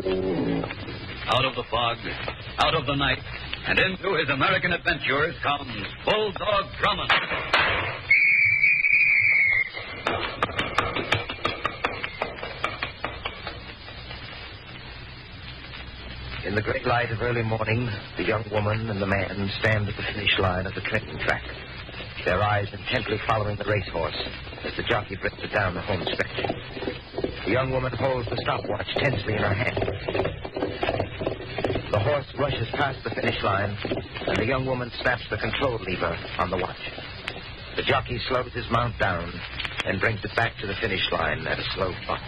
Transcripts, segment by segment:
Out of the fog, out of the night, and into his American adventures comes Bulldog Drummond. In the great light of early morning, the young woman and the man stand at the finish line of the Trenton track, their eyes intently following the racehorse as the jockey brings it down the home stretch. The young woman holds the stopwatch tensely in her hand. The horse rushes past the finish line, and the young woman snaps the control lever on the watch. The jockey slows his mount down and brings it back to the finish line at a slow trot.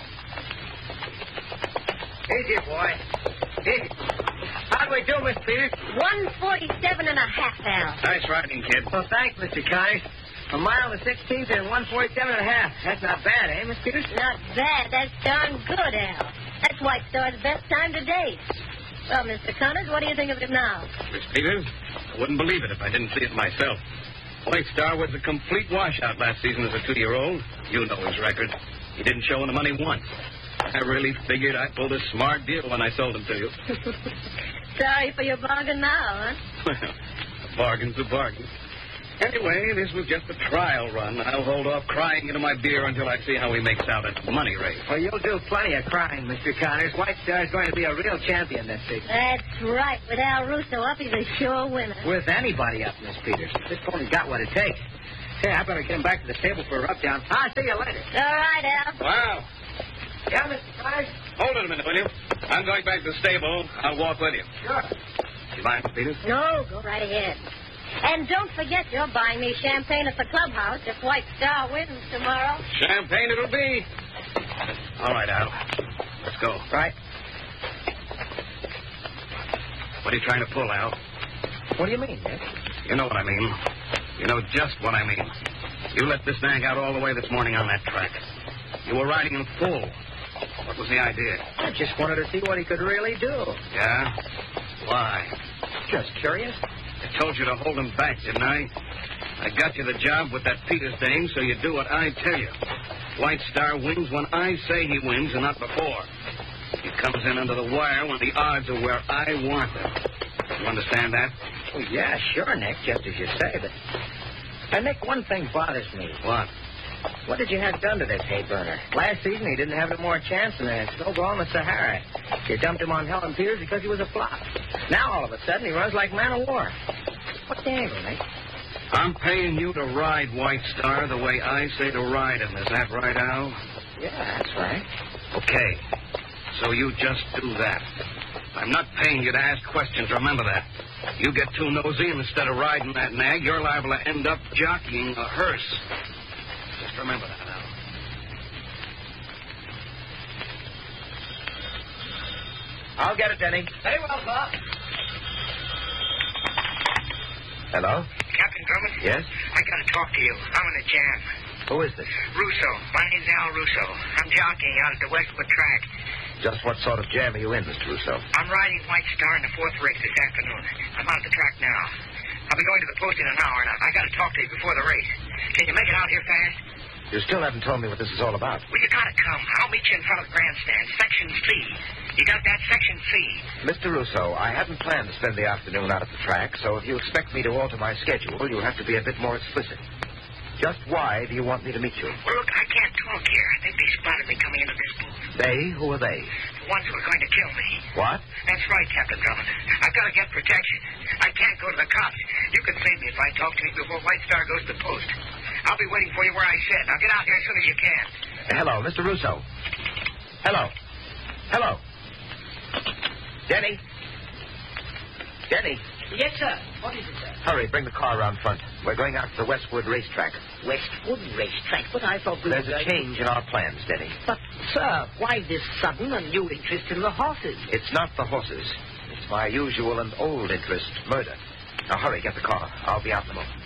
Easy, boy. Easy. How'd we do, Miss Peters? 147 and a half, Al. Nice riding, kid. Well, thanks, Mr. Connors. A mile to 16th and 147 and a half. That's not bad, eh, Miss Peters? Not bad. That's darn good, Al. That's White Star's best time to date. Well, Mr. Connors, what do you think of it now? Miss Peters, I wouldn't believe it if I didn't see it myself. White Star was a complete washout last season as a 2-year-old. You know his record. He didn't show in the money once. I really figured I pulled a smart deal when I sold him to you. Sorry for your bargain now, huh? Well, a bargain's a bargain. Anyway, this was just a trial run. I'll hold off crying into my beer until I see how he makes out at the money race. Well, you'll do plenty of crying, Mr. Connors. White Star's going to be a real champion this season. That's right. With Al Russo up, he's a sure winner. With anybody up, Miss Peters. This pony's got what it takes. Say, I better get him back to the stable for a rub-down. I'll see you later. All right, Al. Wow. Yeah, Mr. Connors? Hold it a minute, will you? I'm going back to the stable. I'll walk with you. Sure. You mind, Miss Peters? No, go right ahead. And don't forget you're buying me champagne at the clubhouse if White Star wins tomorrow. Champagne it'll be. All right, Al. Let's go. Right. What are you trying to pull, Al? What do you mean, Nick? You know what I mean. You know just what I mean. You let this nag out all the way this morning on that track. You were riding him full. What was the idea? I just wanted to see what he could really do. Yeah? Why? Just curious. I told you to hold him back, didn't I? I got you the job with that Peters dame, so you do what I tell you. White Star wins when I say he wins and not before. He comes in under the wire when the odds are where I want them. You understand that? Oh, yeah, sure, Nick, just as you say. But, Nick, one thing bothers me. What? What did you have done to this hay burner? Last season, he didn't have no more chance than a snowball in the Sahara. You dumped him on Helen Peters because he was a flop. Now, all of a sudden, he runs like man of war. What's the angle, Nick? I'm paying you to ride White Star the way I say to ride him. Is that right, Al? Yeah, that's right. Okay. So you just do that. I'm not paying you to ask questions. Remember that. You get too nosy, and instead of riding that nag, you're liable to end up jockeying a hearse. Just remember that, Al. I'll get it, Denny. Very well, Bob. Hello? Captain Drummond? Yes? I gotta talk to you. I'm in a jam. Who is this? Russo. My name's Al Russo. I'm jockeying out at the Westwood track. Just what sort of jam are you in, Mr. Russo? I'm riding White Star in the 4th race this afternoon. I'm out at the track now. I'll be going to the post in an hour, and I gotta talk to you before the race. Can you make it out here fast? You still haven't told me what this is all about. Well, you gotta come. I'll meet you in front of the grandstand, Section C. You got that? Section C. Mr. Russo, I hadn't planned to spend the afternoon out at the track, so if you expect me to alter my schedule, you'll have to be a bit more explicit. Just why do you want me to meet you? Well, look, I can't talk here. I think they spotted me coming into this booth. They? Who are they? The ones who are going to kill me. What? That's right, Captain Drummond. I've got to get protection. I can't go to the cops. You can save me if I talk to you before White Star goes to the post. I'll be waiting for you where I said. Now get out here as soon as you can. Hello, Mr. Russo. Hello. Hello. Denny. Denny. Yes, sir. What is it, sir? Hurry, bring the car around front. We're going out to the Westwood racetrack. Westwood racetrack? But I thought we There's a change in our plans, Denny. But, sir, why this sudden and new interest in the horses? It's not the horses. It's my usual and old interest, murder. Now, hurry, get the car. I'll be out in a moment.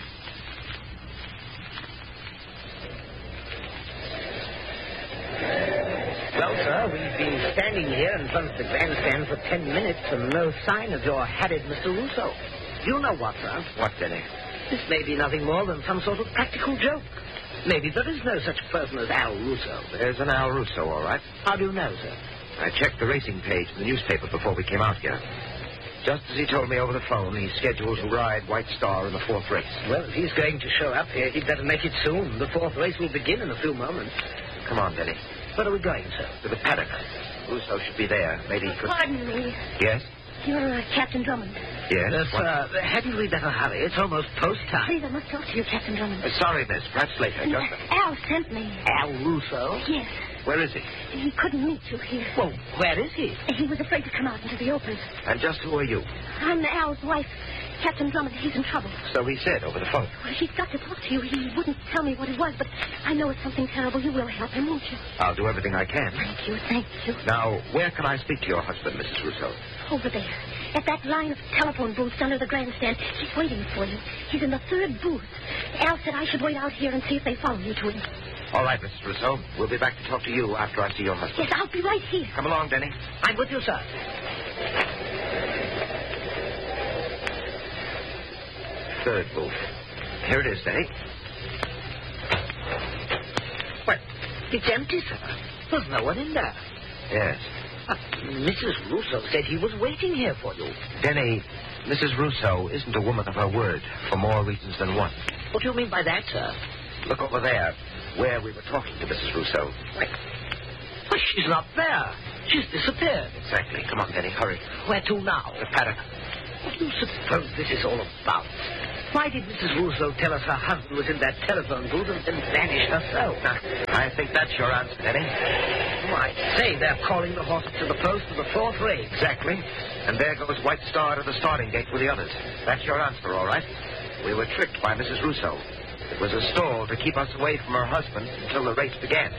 Well, sir, we've been standing here in front of the grandstand for 10 minutes and no sign of your Harried Mr. Russo. You know what, sir? What, Denny? This may be nothing more than some sort of practical joke. Maybe there is no such person as Al Russo. There's an Al Russo, all right. How do you know, sir? I checked the racing page in the newspaper before we came out here. Just as he told me over the phone, he's scheduled to ride White Star in the 4th race. Well, if he's going to show up here, he'd better make it soon. The 4th race will begin in a few moments. Come on, Denny. Where are we going, sir? To the paddock. Russo should be there. Maybe he could... Pardon me. Yes? You're Captain Drummond. Yes? Hadn't we better hurry? It's almost post time. Please, I must talk to you, Captain Drummond. Sorry, miss. Perhaps later. Just... Al sent me. Al Russo? Yes. Where is he? He couldn't meet you here. Well, where is he? He was afraid to come out into the open. And just who are you? I'm Al's wife, Captain Drummond. He's in trouble. So he said over the phone. Well, he's got to talk to you. He wouldn't tell me what it was, but I know it's something terrible. You will help him, won't you? I'll do everything I can. Thank you, thank you. Now, where can I speak to your husband, Mrs. Russo? Over there, at that line of telephone booths under the grandstand. He's waiting for you. He's in the 3rd booth. Al said I should wait out here and see if they follow you to him. All right, Mrs. Russo. We'll be back to talk to you after I see your husband. Yes, I'll be right here. Come along, Denny. I'm with you, sir. Third booth. Here it is, Denny. Well, it's empty, sir. There's no one in there. Yes. Mrs. Russo said he was waiting here for you. Denny, Mrs. Russo isn't a woman of her word for more reasons than one. What do you mean by that, sir? Look over there, where we were talking to Mrs. Russo. Well, she's not there. She's disappeared. Exactly. Come on, Denny, hurry. Where to now? The paddock. What do you suppose this is all about? Why did Mrs. Russo tell us her husband was in that telephone booth and then vanish herself? I think that's your answer, Denny. Why, say they're calling the horses to the post of the 4th race. Exactly. And there goes White Star to the starting gate with the others. That's your answer, all right. We were tricked by Mrs. Russo. It was a stall to keep us away from her husband until the race began.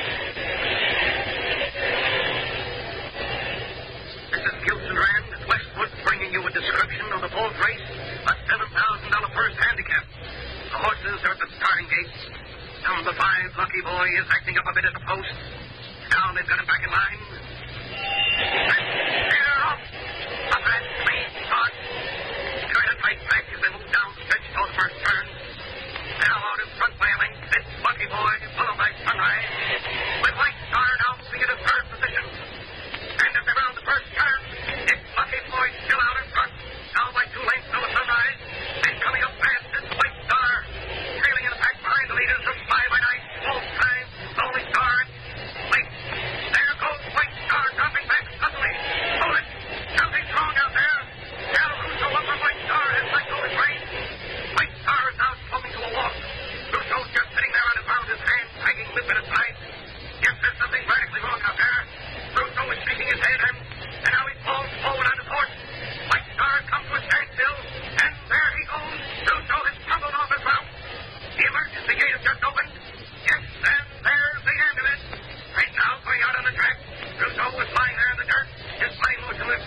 This is Gilson Rand at Westwood bringing you a description of the 4th race, a $7,000 first handicap. The horses are at the starting gates. Number 5, Lucky Boy, is acting up a bit at the post. Now they've got him back in line. And they're off. A fast, clean start. Trying to fight back as they move down the stretch toward the first turn. Now out in front by a length, it's Lucky Boy, followed by Sunrise. With White Star now moving into 3rd position. And as they round the first turn, it's Lucky Boy still out in front. Now by 2 lengths over Sunrise. And coming up fast, it's White Star. Trailing in the pack behind the leaders of 5 by 9. Both times, Lonely Star. Wait. There goes White Star dropping back suddenly. Hold it. Something wrong out there. Al Russo up on White Star has let go his rein. White Star is now slowing to a walk. Russo's just sitting there on his mount, his hands hanging limp at his side. Yes, there's something radically wrong out there. Russo is shaking his head, and now he falls forward on his horse. White Star comes to a standstill, and there he goes. Russo has tumbled off his mount. The emergency gate has just opened. Yes, and there's the end of it. Right now, going out on the track, Russo was lying there in the dirt, his body motionless.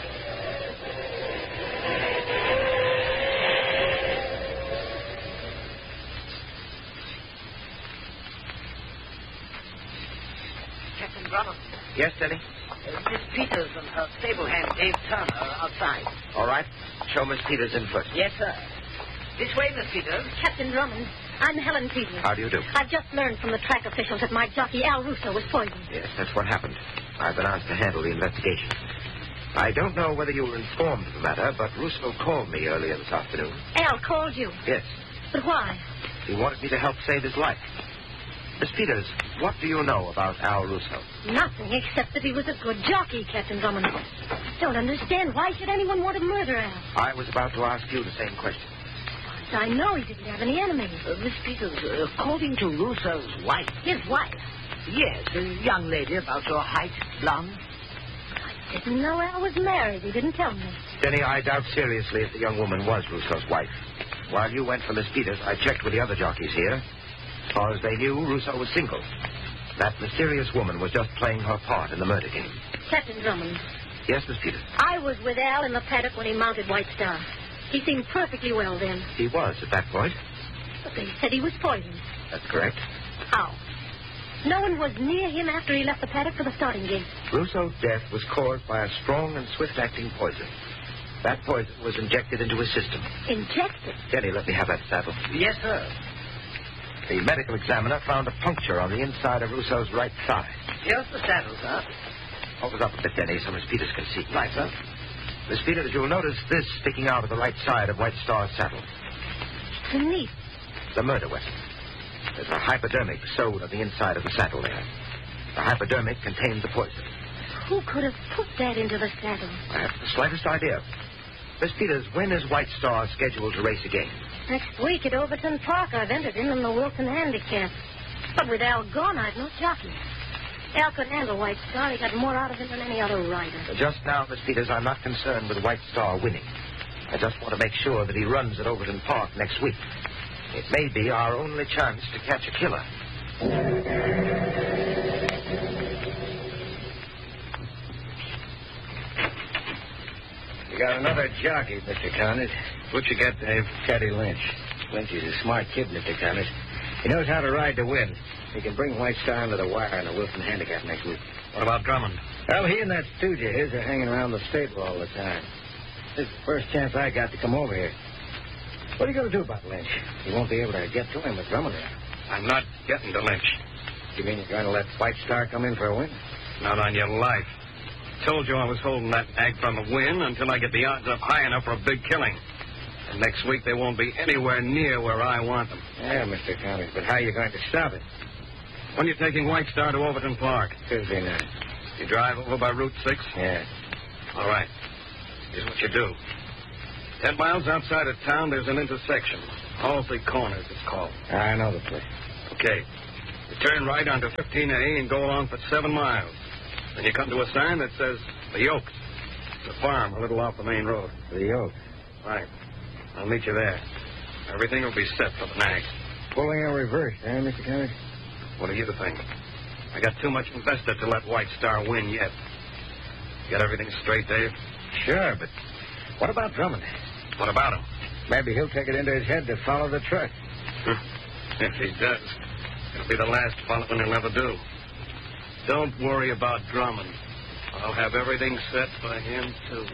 Captain Drummond. Yes, Denny? Miss Peters and her stable hand, Dave Turner, are outside. All right. Show Miss Peters in first. Yes, sir. This way, Miss Peters. Captain Drummond, I'm Helen Peters. How do you do? I've just learned from the track officials that my jockey Al Russo was poisoned. Yes, that's what happened. I've been asked to handle the investigation. I don't know whether you were informed of the matter, but Russo called me earlier this afternoon. Al called you. Yes. But why? He wanted me to help save his life. Miss Peters, what do you know about Al Russo? Nothing except that he was a good jockey, Captain Drummond. I don't understand. Why should anyone want to murder Al? I was about to ask you the same question. I know he didn't have any enemies. Miss Peters, according to Russo's wife. His wife? Yes, a young lady about your height, blonde. I didn't know Al was married. He didn't tell me. Denny, I doubt seriously if the young woman was Russo's wife. While you went for Miss Peters, I checked with the other jockeys here. As far as they knew, Russo was single. That mysterious woman was just playing her part in the murder game. Captain Drummond. Yes, Miss Peters? I was with Al in the paddock when he mounted White Star. He seemed perfectly well then. He was at that point. But they said he was poisoned. That's correct. How? No one was near him after he left the paddock for the starting gate. Russo's death was caused by a strong and swift-acting poison. That poison was injected into his system. Injected? Denny, let me have that saddle. Yes, sir. The medical examiner found a puncture on the inside of Russo's right thigh. Here's the saddle, sir. Hold it up a bit, Denny, so Miss Peters can see. Right, sir. Miss Peters, you'll notice this sticking out of the right side of White Star's saddle. Neat. The murder weapon. There's a hypodermic sewed on the inside of the saddle there. The hypodermic contains the poison. Who could have put that into the saddle? I haven't the slightest idea. Miss Peters, when is White Star scheduled to race again? Next week at Overton Park, I've entered him in the Wilson Handicap. But with Al gone, I've no jockey. Al could handle White Star. He got more out of him than any other rider. Just now, Miss Peters, I'm not concerned with White Star winning. I just want to make sure that he runs at Overton Park next week. It may be our only chance to catch a killer. You got another jockey, Mr. Connors. What you get, Dave? Teddy Lynch. Lynch is a smart kid, Mr. Connors. He knows how to ride to win. He can bring White Star under the wire in the Wilson Handicap next week. What about Drummond? Well, he and that stooge of his are hanging around the stable all the time. This is the first chance I got to come over here. What are you going to do about Lynch? You won't be able to get to him with Drummond there. I'm not getting to Lynch. You mean you're going to let White Star come in for a win? Not on your life. Told you I was holding that nag from the win until I get the odds up high enough for a big killing. And next week they won't be anywhere near where I want them. Yeah, Mr. Connors, but how are you going to stop it? When you taking White Star to Overton Park? Tuesday night. You drive over by Route 6? Yeah. All right. Here's what you do. 10 miles outside of town, there's an intersection. Halsey Corners, it's called. I know the place. Okay. You turn right onto 15A and go along for 7 miles. Then you come to a sign that says The Oaks. It's a farm a little off the main road. The Oaks. Right. I'll meet you there. Everything will be set for the nag. Pulling in reverse, eh, Mr. Connors? What do you think? I got too much invested to let White Star win yet. Got everything straight, Dave? Sure, but what about Drummond? What about him? Maybe he'll take it into his head to follow the truck. If he does, it'll be the last following he'll ever do. Don't worry about Drummond. I'll have everything set for him, too.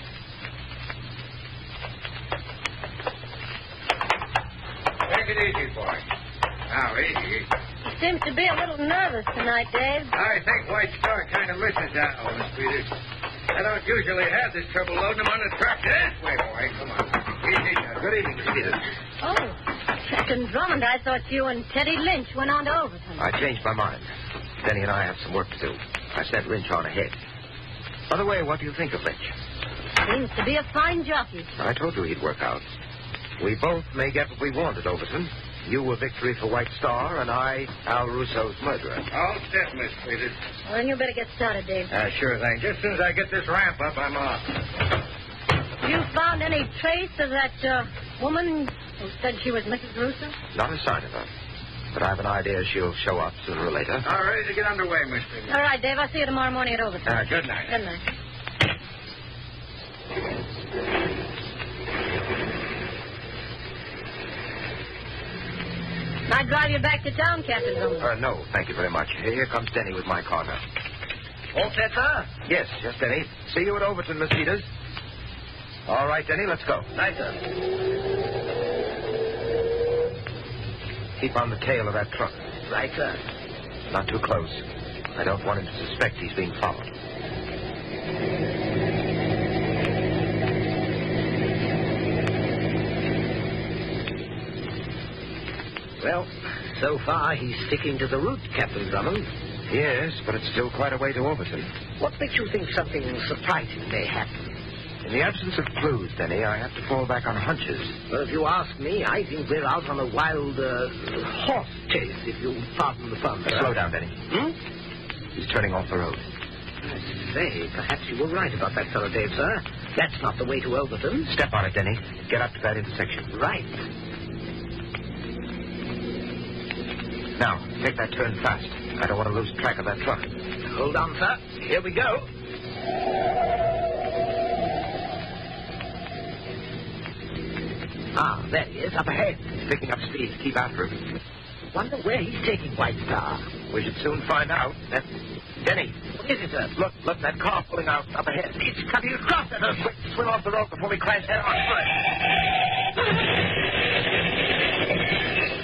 Take it easy, boy. Now, easy. He seems to be a little nervous tonight, Dave. I think White Star kind of misses that one, Miss Peters. I don't usually have this trouble loading them on the truck this way, boy. Come on. Easy now. Good evening, Miss Peters. Oh, Captain Drummond, I thought you and Teddy Lynch went on to Overton. I changed my mind. Denny and I have some work to do. I sent Lynch on ahead. By the way, what do you think of Lynch? Seems to be a fine jockey. I told you he'd work out. We both may get what we want at Overton. You a victory for White Star, and I, Al Russo's murderer. All set, Miss Peters. Well, then you better get started, Dave. Sure thing. Just as soon as I get this ramp up, I'm off. You found any trace of that woman who said she was Mrs. Russo? Not a sign of her. But I have an idea she'll show up sooner or later. All ready to get underway, Miss Peters. All right, Dave. I'll see you tomorrow morning at Overton. Good night. Good night. I drive you back to town, Captain Drummond. No, thank you very much. Here comes Denny with my car now. All set, sir? Yes, Denny. See you at Overton, Miss Peters. All right, Denny, let's go. Right, sir. Keep on the tail of that truck. Right, sir. Not too close. I don't want him to suspect he's being followed. Well, so far he's sticking to the route, Captain Drummond. Yes, but it's still quite a way to Overton. What makes you think something surprising may happen? In the absence of clues, Denny, I have to fall back on hunches. Well, if you ask me, I think we're out on a wild horse chase, if you pardon the fun. Slow down, Denny. He's turning off the road. I say, perhaps you were right about that fellow, Dave, sir. That's not the way to Overton. Step on it, Denny. Get up to that intersection. Right. Now, take that turn fast. I don't want to lose track of that truck. Hold on, sir. Here we go. Ah, there he is, up ahead. He's picking up speed. Keep after him. Wonder where he's taking White Star. We should soon find out. Denny. What is it, sir? Look, that car pulling out up ahead. It's cutting across at us. Quick, swing off the road before we crash head on.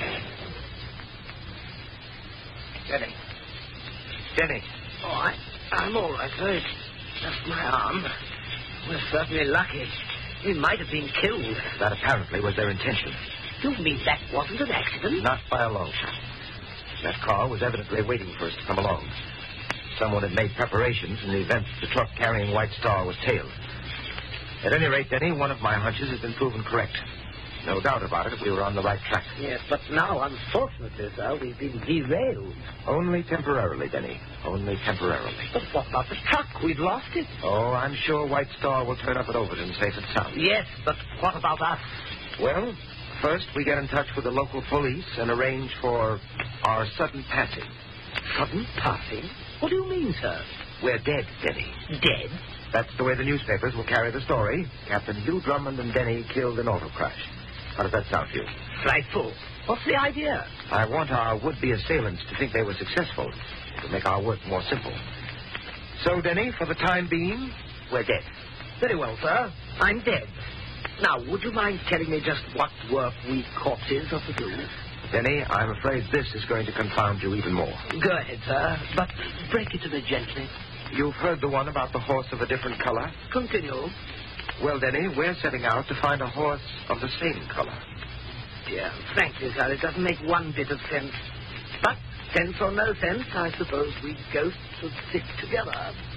Denny. Oh, I'm all right, sir. It's just my arm. We're certainly lucky. We might have been killed. That apparently was their intention. You mean that wasn't an accident? Not by a long shot. That car was evidently waiting for us to come along. Someone had made preparations in the event the truck carrying White Star was tailed. At any rate, Denny, one of my hunches has been proven correct. No doubt about it, we were on the right track. Yes, but now, unfortunately, sir, we've been derailed. Only temporarily, Denny. Only temporarily. But what about the truck? We've lost it. Oh, I'm sure White Star will turn up at Overton safe and sound. Yes, but what about us? Well, first we get in touch with the local police and arrange for our sudden passing. Sudden passing? What do you mean, sir? We're dead, Denny. Dead? That's the way the newspapers will carry the story. Captain Hugh Drummond and Denny killed in auto crash. How does that sound to you? Frightful. What's the idea? I want our would-be assailants to think they were successful. To make our work more simple. So, Denny, for the time being, we're dead. Very well, sir. I'm dead. Now, would you mind telling me just what work we corpses are to do? Denny, I'm afraid this is going to confound you even more. Go ahead, sir, but break it to me gently. You've heard the one about the horse of a different color? Continue. Well, Denny, we're setting out to find a horse of the same color. Dear, frankly, sir, it doesn't make one bit of sense. But, sense or no sense, I suppose we ghosts should stick together.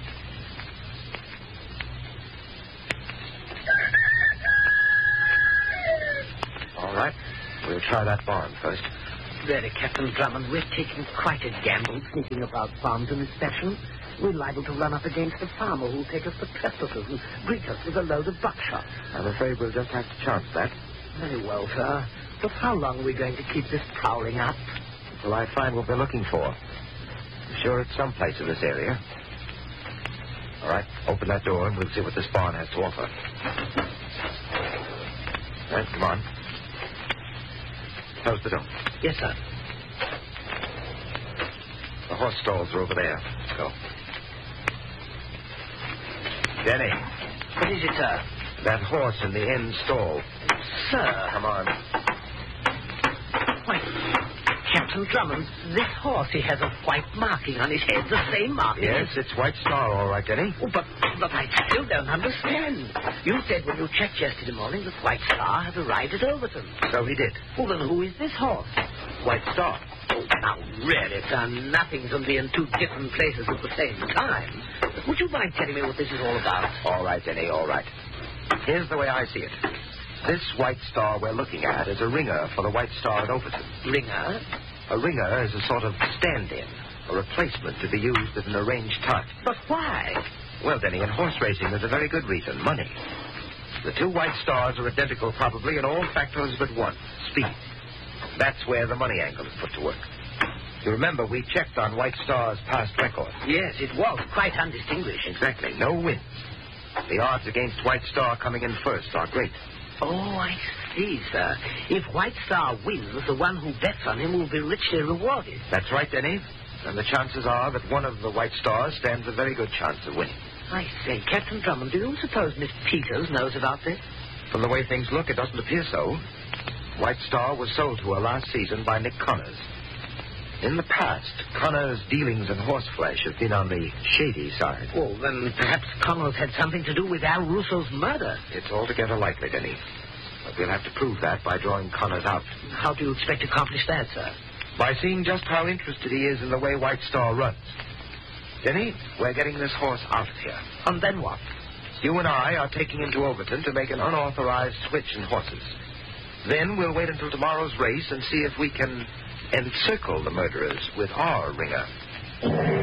All right. We'll try that barn first. Really, Captain Drummond, we're taking quite a gamble sneaking about farms in this fashion. We're liable to run up against a farmer who'll take us for trespassers and greet us with a load of buckshot. I'm afraid we'll just have to chance that. Very well, sir. But how long are we going to keep this prowling up? Until I find what we're looking for. I'm sure it's someplace in this area. All right, open that door and we'll see what this barn has to offer. All right, come on. Close the door. Yes, sir. The horse stalls are over there. Let's go. Denny. What is it, sir? That horse in the end stall. Sir. Come on. Why, Captain Drummond, this horse, he has a white marking on his head, the same marking. Yes, it's White Star, all right, Denny. Oh, but I still don't understand. You said when you checked yesterday morning that White Star had arrived at Overton. So he did. Well, then who is this horse? White Star. Oh, now, really, sir, nothing can be in two different places at the same time. Would you mind telling me what this is all about? All right, Denny, all right. Here's the way I see it. This White Star we're looking at is a ringer for the White Star at Overton. Ringer? A ringer is a sort of stand-in, a replacement to be used at an arranged time. But why? Well, Denny, in horse racing, there's a very good reason, money. The two White Stars are identical probably in all factors but one, speed. That's where the money angle is put to work. You remember, we checked on White Star's past record. Yes, it was quite undistinguished. Exactly, no wins. The odds against White Star coming in first are great. Oh, I see, sir. If White Star wins, the one who bets on him will be richly rewarded. That's right, Denny. And the chances are that one of the White Stars stands a very good chance of winning. I say, Captain Drummond, do you suppose Miss Peters knows about this? From the way things look, it doesn't appear so. White Star was sold to her last season by Nick Connors. In the past, Connors' dealings in horseflesh have been on the shady side. Well, then perhaps Connors had something to do with Al Russo's murder. It's altogether likely, Denny. But we'll have to prove that by drawing Connors out. How do you expect to accomplish that, sir? By seeing just how interested he is in the way White Star runs. Denny, we're getting this horse out of here. And then what? You and I are taking him to Overton to make an unauthorized switch in horses. Then we'll wait until tomorrow's race and see if we can encircle the murderers with our ringer.